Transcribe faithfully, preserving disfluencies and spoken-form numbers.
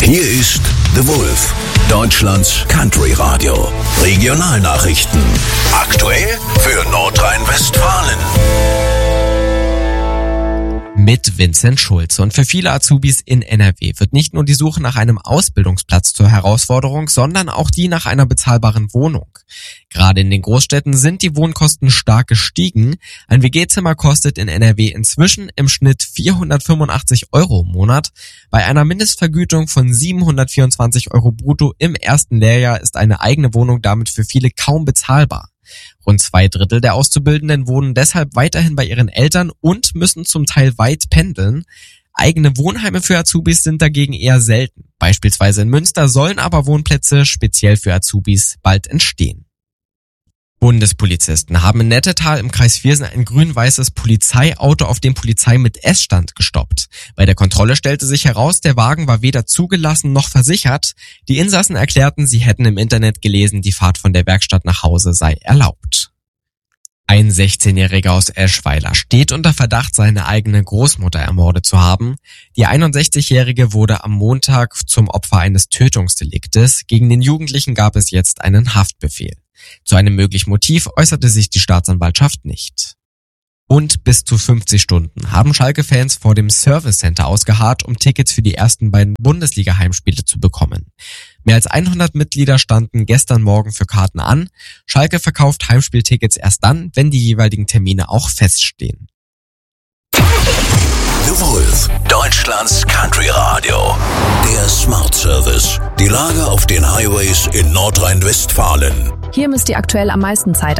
Hier ist The Wolf, Deutschlands Country Radio. Regionalnachrichten. Aktuell für Nordrhein-Westfalen. Mit Vincent Schulze. Und für viele Azubis in N R W wird nicht nur die Suche nach einem Ausbildungsplatz zur Herausforderung, sondern auch die nach einer bezahlbaren Wohnung. Gerade in den Großstädten sind die Wohnkosten stark gestiegen. Ein W G-Zimmer kostet in N R W inzwischen im Schnitt vierhundertfünfundachtzig Euro im Monat. Bei einer Mindestvergütung von siebenhundertvierundzwanzig Euro brutto im ersten Lehrjahr ist eine eigene Wohnung damit für viele kaum bezahlbar. Rund zwei Drittel der Auszubildenden wohnen deshalb weiterhin bei ihren Eltern und müssen zum Teil weit pendeln. Eigene Wohnheime für Azubis sind dagegen eher selten. Beispielsweise in Münster sollen aber Wohnplätze speziell für Azubis bald entstehen. Bundespolizisten haben in Nettetal im Kreis Viersen ein grün-weißes Polizeiauto auf dem Polizei mit Essstand gestoppt. Bei der Kontrolle stellte sich heraus, der Wagen war weder zugelassen noch versichert. Die Insassen erklärten, sie hätten im Internet gelesen, die Fahrt von der Werkstatt nach Hause sei erlaubt. Ein sechzehnjähriger aus Eschweiler steht unter Verdacht, seine eigene Großmutter ermordet zu haben. Die einundsechzigjährige wurde am Montag zum Opfer eines Tötungsdeliktes. Gegen den Jugendlichen gab es jetzt einen Haftbefehl. Zu einem möglichen Motiv äußerte sich die Staatsanwaltschaft nicht. Und bis zu fünfzig Stunden haben Schalke-Fans vor dem Service Center ausgeharrt, um Tickets für die ersten beiden Bundesliga-Heimspiele zu bekommen. Mehr als hundert Mitglieder standen gestern Morgen für Karten an. Schalke verkauft Heimspieltickets erst dann, wenn die jeweiligen Termine auch feststehen. The Wolf, Deutschlands Country Radio. Der Smart Service. Die Lage auf den Highways in Nordrhein-Westfalen. Hier misst ihr aktuell am meisten Zeit